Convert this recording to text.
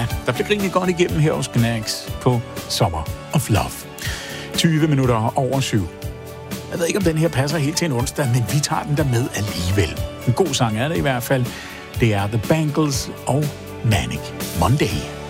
Ja, der bliver grinet godt igennem her hos Knacks på Summer of Love. 20 minutter over 7. Jeg ved ikke, om den her passer helt til en onsdag, men vi tager den der med alligevel. En god sang er det i hvert fald. Det er The Bangles og Manic Monday.